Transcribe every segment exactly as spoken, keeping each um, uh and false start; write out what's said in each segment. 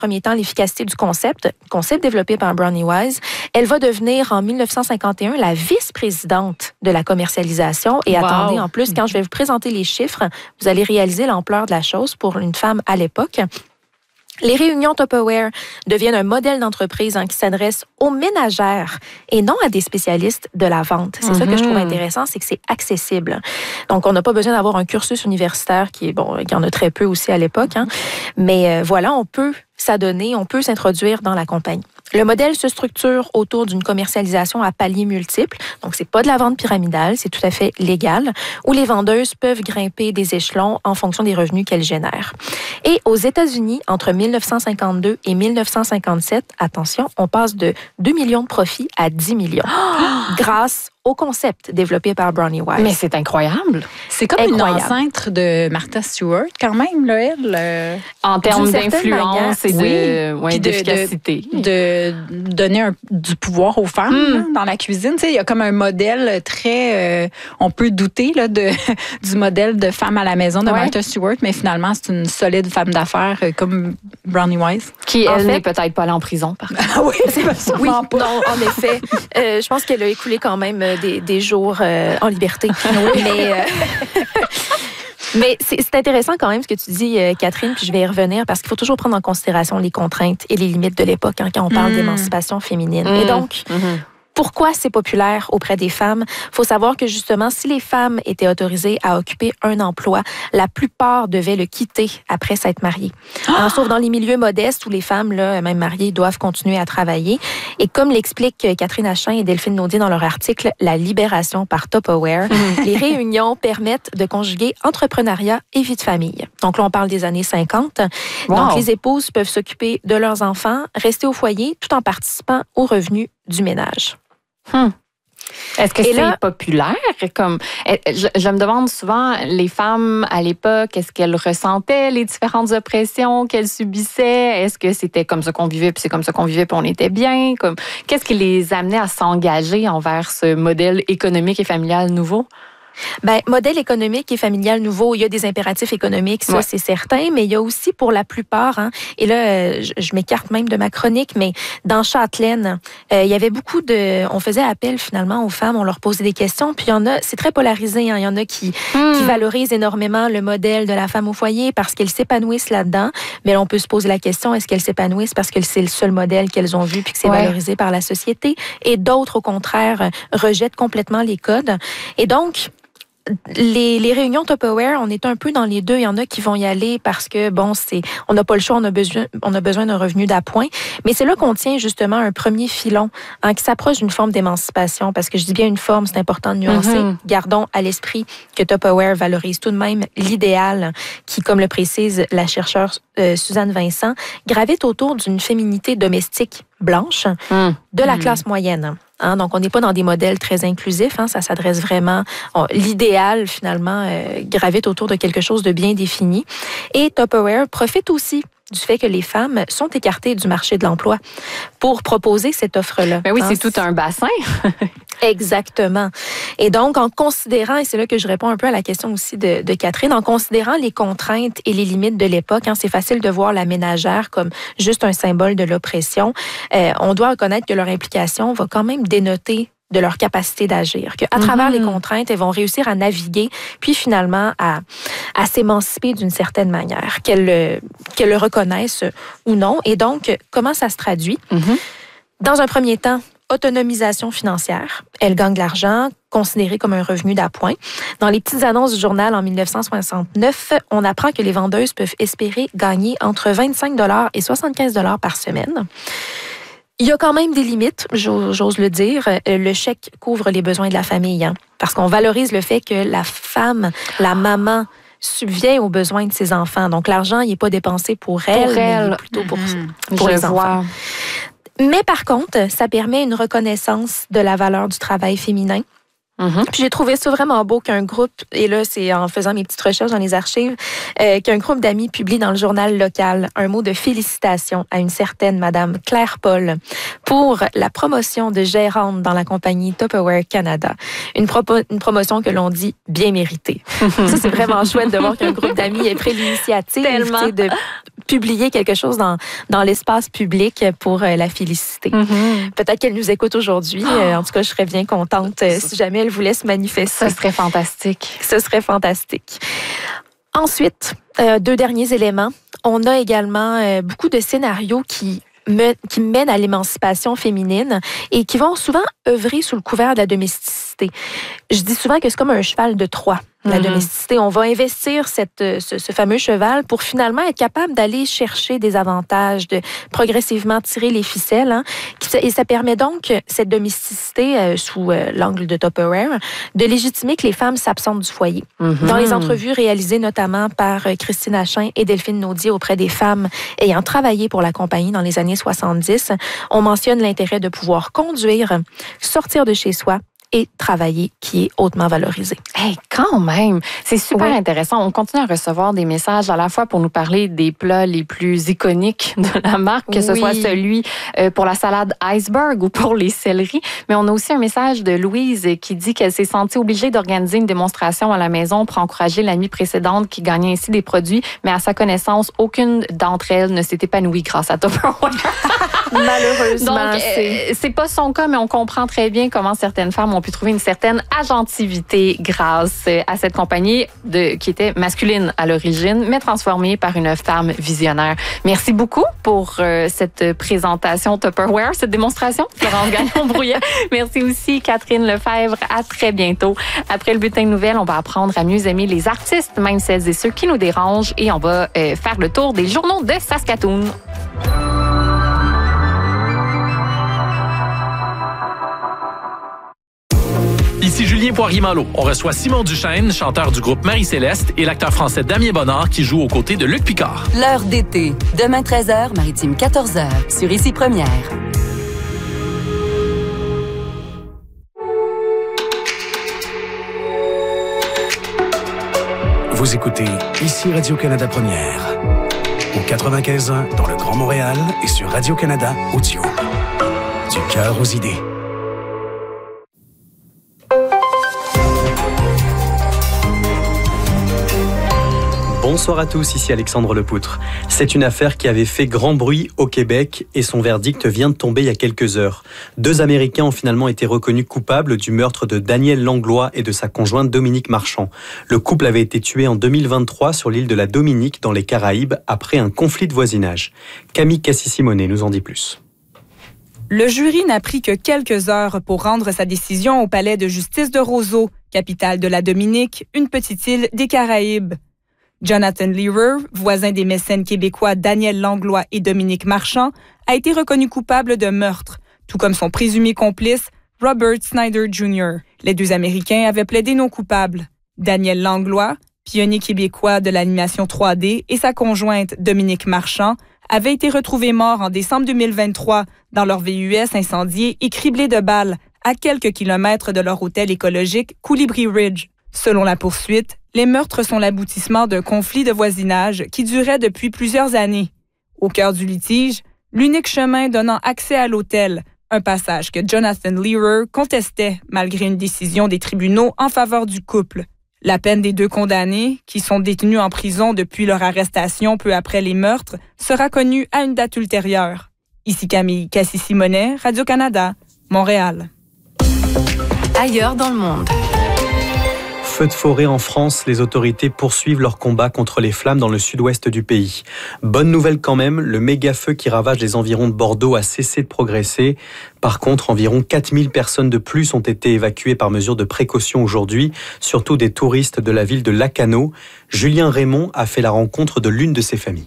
premier temps l'efficacité du concept, concept développé par Brownie Wise. Elle va devenir en dix-neuf cent cinquante et un la vice-présidente de la commercialisation. Et wow. Attendez, en plus, quand je vais vous présenter les chiffres, vous allez réaliser l'ampleur de la chose pour une femme à l'époque. Les réunions Tupperware deviennent un modèle d'entreprise hein, qui s'adresse aux ménagères et non à des spécialistes de la vente. C'est mm-hmm. ça que je trouve intéressant, c'est que c'est accessible. Donc, on n'a pas besoin d'avoir un cursus universitaire qui est bon, il y en a très peu aussi à l'époque, hein. Mais euh, voilà, on peut s'adonner, on peut s'introduire dans la compagnie. Le modèle se structure autour d'une commercialisation à paliers multiples. Donc, c'est pas de la vente pyramidale, c'est tout à fait légal, où les vendeuses peuvent grimper des échelons en fonction des revenus qu'elles génèrent. Et aux États-Unis, entre dix-neuf cent cinquante-deux et dix-neuf cent cinquante-sept, attention, on passe de deux millions de profits à dix millions. Oh! Grâce au concept développé par Brownie Wise. Mais c'est incroyable. C'est comme incroyable. Une ancêtre de Martha Stewart, quand même, là, elle. Euh, en termes d'influence et de, oui, ouais, de, d'efficacité. De, de donner un, du pouvoir aux femmes mm. là, dans la cuisine. Tu sais, il y a comme un modèle très... Euh, on peut douter là, de, du modèle de femme à la maison de ouais. Martha Stewart, mais finalement, c'est une solide femme d'affaires euh, comme Brownie Wise. Qui, en elle, fait, n'est peut-être pas allée en prison, par contre. Ah oui, c'est pas oui, non, en effet. Euh, je pense qu'elle a écoulé quand même Des, des jours euh, en liberté. Oui. Mais, euh, mais c'est, c'est intéressant quand même ce que tu dis, euh, Catherine, puis je vais y revenir parce qu'il faut toujours prendre en considération les contraintes et les limites de l'époque hein, quand on parle mmh. d'émancipation féminine. Mmh. Et donc, mmh. pourquoi c'est populaire auprès des femmes? Il faut savoir que justement, si les femmes étaient autorisées à occuper un emploi, la plupart devaient le quitter après s'être mariées. Oh! Alors, sauf dans les milieux modestes où les femmes, là, même mariées, doivent continuer à travailler. Et comme l'expliquent Catherine Achin et Delphine Naudier dans leur article « La libération par Tupperware », les réunions permettent de conjuguer entrepreneuriat et vie de famille. Donc là, on parle des années cinquante. Wow. Donc, les épouses peuvent s'occuper de leurs enfants, rester au foyer tout en participant aux revenus du ménage. Hum. Est-ce que Et c'est là, populaire? Comme, je, je me demande souvent, les femmes à l'époque, est-ce qu'elles ressentaient les différentes oppressions qu'elles subissaient? Est-ce que c'était comme ça qu'on vivait, puis c'est comme ça qu'on vivait, puis on était bien? Comme, qu'est-ce qui les amenait à s'engager envers ce modèle économique et familial nouveau? Ben, modèle économique et familial nouveau, il y a des impératifs économiques, ça ouais. c'est certain, mais il y a aussi pour la plupart, hein, et là, euh, je, je m'écarte même de ma chronique, mais dans Châtelaine, euh, il y avait beaucoup de... On faisait appel finalement aux femmes, on leur posait des questions, puis il y en a, c'est très polarisé, hein, il y en a qui, mm. qui valorisent énormément le modèle de la femme au foyer parce qu'elles s'épanouissent là-dedans, mais là, on peut se poser la question, est-ce qu'elles s'épanouissent parce que c'est le seul modèle qu'elles ont vu puis que c'est ouais. valorisé par la société, et d'autres, au contraire, rejettent complètement les codes. Et donc, Les, les réunions Tupperware, on est un peu dans les deux. Il y en a qui vont y aller parce que, bon, c'est, on n'a pas le choix, on a besoin, on a besoin d'un revenu d'appoint. Mais c'est là qu'on tient justement un premier filon hein, qui s'approche d'une forme d'émancipation. Parce que je dis bien une forme, c'est important de nuancer. Mm-hmm. Gardons à l'esprit que Tupperware valorise tout de même l'idéal qui, comme le précise la chercheure euh, Suzanne Vincent, gravite autour d'une féminité domestique blanche mm. de la mm. classe moyenne. Hein, donc, on n'est pas dans des modèles très inclusifs. Hein, ça s'adresse vraiment... On, l'idéal, finalement, euh, gravite autour de quelque chose de bien défini. Et Tupperware profite aussi du fait que les femmes sont écartées du marché de l'emploi pour proposer cette offre-là. Ben oui, hein, c'est tout un bassin. Exactement. Et donc, en considérant, et c'est là que je réponds un peu à la question aussi de, de Catherine, en considérant les contraintes et les limites de l'époque, hein, c'est facile de voir la ménagère comme juste un symbole de l'oppression. Euh, on doit reconnaître que leur implication va quand même dénoter de leur capacité d'agir, qu'à travers mm-hmm. les contraintes, elles vont réussir à naviguer, puis finalement à, à s'émanciper d'une certaine manière, qu'elles le, qu'elles le reconnaissent ou non. Et donc, comment ça se traduit? Mm-hmm. Dans un premier temps, autonomisation financière. Elles gagnent de l'argent, considéré comme un revenu d'appoint. Dans les petites annonces du journal en dix-neuf cent soixante-neuf, on apprend que les vendeuses peuvent espérer gagner entre vingt-cinq dollars et soixante-quinze dollars par semaine. Il y a quand même des limites, j'ose le dire. Le chèque couvre les besoins de la famille, hein, parce qu'on valorise le fait que la femme, la maman, subvient aux besoins de ses enfants. Donc, l'argent, il n'est pas dépensé pour elle, pour elle. Mais il est plutôt pour, mmh. pour les enfants. Mais par contre, ça permet une reconnaissance de la valeur du travail féminin. Mm-hmm. Puis j'ai trouvé ça vraiment beau qu'un groupe, et là c'est en faisant mes petites recherches dans les archives, euh, qu'un groupe d'amis publie dans le journal local un mot de félicitations à une certaine Madame Claire Paul pour la promotion de gérante dans la compagnie Tupperware Canada. Une, propo- une promotion que l'on dit bien méritée. Ça, c'est vraiment chouette de voir qu'un groupe d'amis ait pris l'initiative de publier quelque chose dans, dans l'espace public pour euh, la féliciter. Mm-hmm. Peut-être qu'elle nous écoute aujourd'hui. Euh, en tout cas, je serais bien contente euh, si jamais elle voulait se manifester. Ce serait fantastique. Ce serait fantastique. Ensuite, euh, deux derniers éléments. On a également euh, beaucoup de scénarios qui Me, qui mènent à l'émancipation féminine et qui vont souvent œuvrer sous le couvert de la domesticité. Je dis souvent que c'est comme un cheval de Troie, la mm-hmm. domesticité. On va investir cette, ce, ce fameux cheval pour finalement être capable d'aller chercher des avantages, de progressivement tirer les ficelles. Hein, et ça permet donc, cette domesticité, euh, sous euh, l'angle de Tupperware, de légitimer que les femmes s'absentent du foyer. Mm-hmm. Dans les entrevues réalisées notamment par Christine Achin et Delphine Naudier auprès des femmes ayant travaillé pour la compagnie dans les années soixante-dix, on mentionne l'intérêt de pouvoir conduire, sortir de chez soi et travailler qui est hautement valorisé. Hey, quand même! C'est super oui. intéressant. On continue à recevoir des messages à la fois pour nous parler des plats les plus iconiques de la marque, que oui. ce soit celui pour la salade iceberg ou pour les céleris. Mais on a aussi un message de Louise qui dit qu'elle s'est sentie obligée d'organiser une démonstration à la maison pour encourager la nuit précédente qui gagnait ainsi des produits. Mais à sa connaissance, aucune d'entre elles ne s'est épanouie grâce à Tupperware. Malheureusement. Donc, c'est... Euh, c'est pas son cas, mais on comprend très bien comment certaines femmes ont pu trouver une certaine agentivité grâce à cette compagnie de, qui était masculine à l'origine, mais transformée par une femme visionnaire. Merci beaucoup pour euh, cette présentation Tupperware, cette démonstration. Florence Gagnon-Brouillet. Merci aussi Catherine Lefebvre. À très bientôt. Après le bulletin de nouvelles, on va apprendre à mieux aimer les artistes, même celles et ceux qui nous dérangent, et on va euh, faire le tour des journaux de Saskatoon. Ici Julien Poirier-Malo. On reçoit Simon Duchesne, chanteur du groupe Marie-Céleste, et l'acteur français Damien Bonnard qui joue aux côtés de Luc Picard. L'heure d'été. Demain treize heures, Maritime quatorze heures, sur Ici Première. Vous écoutez Ici Radio-Canada Première. Au quatre-vingt-quinze ans dans le Grand Montréal et sur Radio-Canada Audio. Du cœur aux idées. Bonsoir à tous, ici Alexandre Lepoutre. C'est une affaire qui avait fait grand bruit au Québec et son verdict vient de tomber il y a quelques heures. Deux Américains ont finalement été reconnus coupables du meurtre de Daniel Langlois et de sa conjointe Dominique Marchand. Le couple avait été tué en deux mille vingt-trois sur l'île de la Dominique dans les Caraïbes après un conflit de voisinage. Camille Cassis-Simonet nous en dit plus. Le jury n'a pris que quelques heures pour rendre sa décision au palais de justice de Roseau, capitale de la Dominique, une petite île des Caraïbes. Jonathan Lehrer, voisin des mécènes québécois Daniel Langlois et Dominique Marchand, a été reconnu coupable de meurtre, tout comme son présumé complice, Robert Snyder junior Les deux Américains avaient plaidé non coupables. Daniel Langlois, pionnier québécois de l'animation trois D, et sa conjointe, Dominique Marchand, avaient été retrouvés morts en décembre deux mille vingt-trois dans leur V U S incendié et criblés de balles à quelques kilomètres de leur hôtel écologique Colibri Ridge. Selon la poursuite, les meurtres sont l'aboutissement d'un conflit de voisinage qui durait depuis plusieurs années. Au cœur du litige, l'unique chemin donnant accès à l'hôtel, un passage que Jonathan Lehrer contestait malgré une décision des tribunaux en faveur du couple. La peine des deux condamnés, qui sont détenus en prison depuis leur arrestation peu après les meurtres, sera connue à une date ultérieure. Ici Camille Cassis-Simonet, Radio-Canada, Montréal. Ailleurs dans le monde. Feux de forêt en France, les autorités poursuivent leur combat contre les flammes dans le sud-ouest du pays. Bonne nouvelle quand même, le méga-feu qui ravage les environs de Bordeaux a cessé de progresser. Par contre, environ quatre mille personnes de plus ont été évacuées par mesure de précaution aujourd'hui, surtout des touristes de la ville de Lacanau. Julien Raymond a fait la rencontre de l'une de ces familles.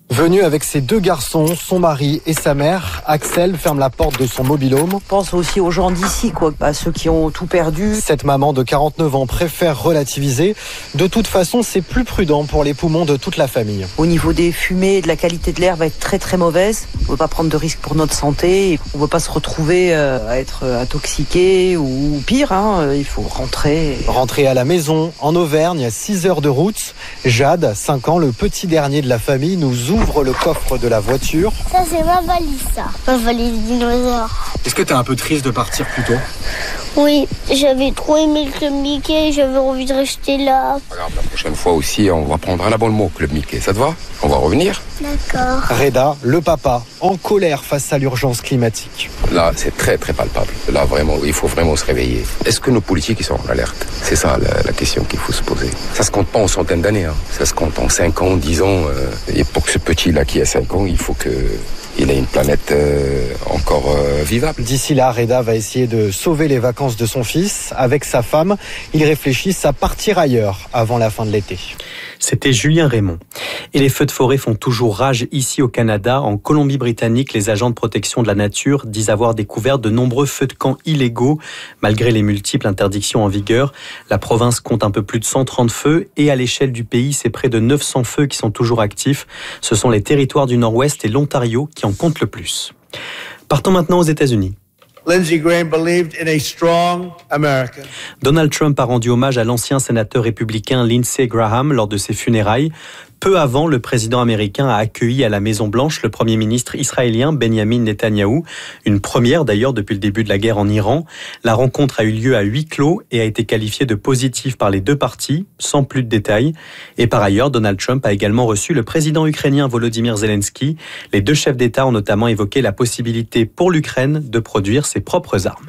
Venu avec ses deux garçons, son mari et sa mère, Axel ferme la porte de son mobil-home. Je pense aussi aux gens d'ici, quoi, à ceux qui ont tout perdu. Cette maman de quarante-neuf ans préfère relativiser. De toute façon, c'est plus prudent pour les poumons de toute la famille. Au niveau des fumées, de la qualité de l'air va être très très mauvaise. On ne veut pas prendre de risques pour notre santé. On ne veut pas se retrouver à être intoxiqué ou pire. Hein. Il faut rentrer. Rentrer à la maison, en Auvergne, à six heures de route. Jade, cinq ans, le petit dernier de la famille, nous ouvre Ouvre le coffre de la voiture. Ça, c'est ma valise, ça. Ma valise dinosaure. Est-ce que t'es un peu triste de partir plus tôt ? Oui, j'avais trop aimé le Club Mickey, j'avais envie de rester là. Regarde, la prochaine fois aussi, on va prendre un abonnement au Club Mickey. Ça te va ? On va revenir ? D'accord. Reda, le papa, en colère face à l'urgence climatique. Là, c'est très, très palpable. Là, vraiment, il faut vraiment se réveiller. Est-ce que nos politiques ils sont en alerte ? C'est ça la, la question qu'il faut se poser. Ça se compte pas en centaines d'années. Hein. Ça se compte en cinq ans, dix ans. Euh, et pour que ce petit-là qui a cinq ans, il faut que... il a une planète euh, encore euh, vivable. D'ici là, Reda va essayer de sauver les vacances de son fils. Avec sa femme, ils réfléchissent à partir ailleurs avant la fin de l'été. C'était Julien Raymond. Et les feux de forêt font toujours rage ici au Canada. En Colombie-Britannique, les agents de protection de la nature disent avoir découvert de nombreux feux de camp illégaux. Malgré les multiples interdictions en vigueur, la province compte un peu plus de cent trente feux et à l'échelle du pays, c'est près de neuf cents feux qui sont toujours actifs. Ce sont les territoires du Nord-Ouest et l'Ontario qui en comptent le plus. Partons maintenant aux États-Unis. Lindsey Graham believed in a strong America. Donald Trump a rendu hommage à l'ancien sénateur républicain Lindsey Graham lors de ses funérailles. Peu avant, le président américain a accueilli à la Maison-Blanche le premier ministre israélien Benjamin Netanyahou, une première d'ailleurs depuis le début de la guerre en Iran. La rencontre a eu lieu à huis clos et a été qualifiée de positive par les deux parties, sans plus de détails. Et par ailleurs, Donald Trump a également reçu le président ukrainien Volodymyr Zelensky. Les deux chefs d'État ont notamment évoqué la possibilité pour l'Ukraine de produire ses propres armes.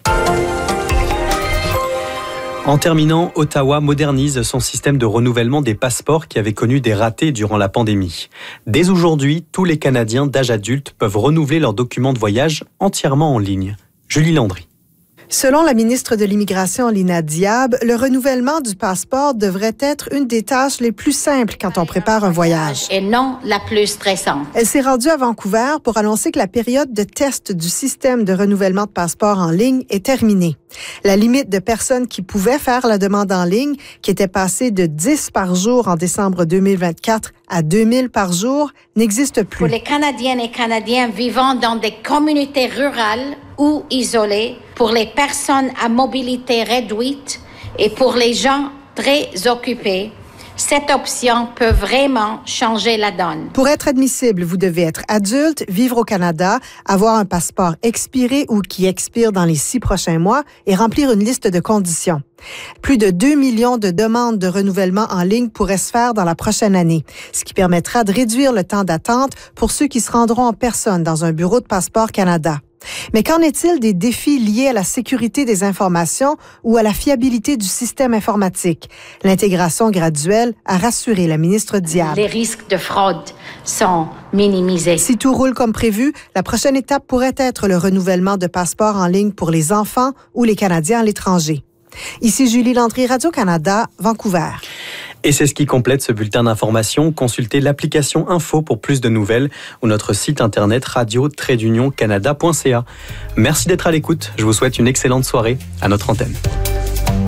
En terminant, Ottawa modernise son système de renouvellement des passeports qui avait connu des ratés durant la pandémie. Dès aujourd'hui, tous les Canadiens d'âge adulte peuvent renouveler leurs documents de voyage entièrement en ligne. Julie Landry. Selon la ministre de l'Immigration, Lina Diab, le renouvellement du passeport devrait être une des tâches les plus simples quand on prépare un voyage. Et non la plus stressante. Elle s'est rendue à Vancouver pour annoncer que la période de test du système de renouvellement de passeport en ligne est terminée. La limite de personnes qui pouvaient faire la demande en ligne, qui était passée de dix par jour en décembre deux mille vingt-quatre à deux mille par jour, n'existe plus. Pour les Canadiennes et Canadiens vivant dans des communautés rurales ou isolées, pour les personnes à mobilité réduite et pour les gens très occupés, cette option peut vraiment changer la donne. Pour être admissible, vous devez être adulte, vivre au Canada, avoir un passeport expiré ou qui expire dans les six prochains mois et remplir une liste de conditions. Plus de deux millions de demandes de renouvellement en ligne pourraient se faire dans la prochaine année, ce qui permettra de réduire le temps d'attente pour ceux qui se rendront en personne dans un bureau de Passeport Canada. Mais qu'en est-il des défis liés à la sécurité des informations ou à la fiabilité du système informatique? L'intégration graduelle a rassuré la ministre Diab. Les risques de fraude sont minimisés. Si tout roule comme prévu, la prochaine étape pourrait être le renouvellement de passeports en ligne pour les enfants ou les Canadiens à l'étranger. Ici Julie Landry, Radio-Canada, Vancouver. Et c'est ce qui complète ce bulletin d'information. Consultez l'application Info pour plus de nouvelles ou notre site internet radio tiret canada point c a. Merci d'être à l'écoute. Je vous souhaite une excellente soirée à notre antenne.